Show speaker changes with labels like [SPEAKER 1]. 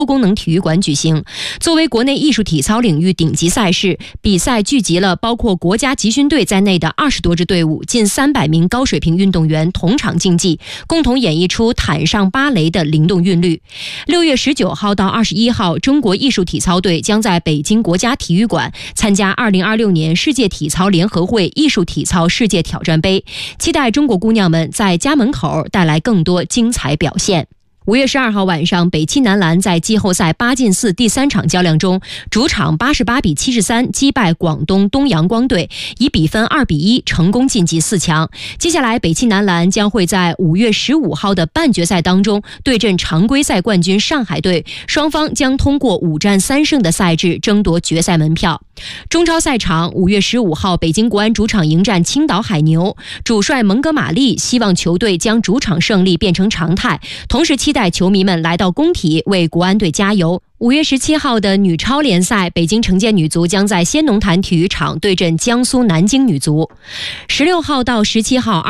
[SPEAKER 1] 多功能体育馆举行。作为国内艺术体操领域顶级赛事，比赛聚集了包括国家集训队在内的20多支队伍，近300名高水平运动员同场竞技，共同演绎出坦上芭蕾的灵动韵律。6月19号到21号，中国艺术体操队将在北京国家体育馆参加2026年世界体操联合会艺术体操世界挑战杯，期待中国姑娘们在家门口带来更多精彩表现。5月12号晚上，北汽男篮在季后赛8进4第3场较量中，主场88比73击败广东东阳光队，以比分2比1成功晋级4强。接下来，北汽男篮将会在5月15号的半决赛当中对阵常规赛冠军上海队，双方将通过5战3胜的赛制争夺决赛门票。中超赛场，5月15号，北京国安主场迎战青岛海牛，主帅蒙哥马利希望球队将主场胜利变成常态，同时期待球迷们来到工体为国安队加油。5月17号的女超联赛，北京城建女足将在先农坛体育场对阵江苏南京女足。16号到17号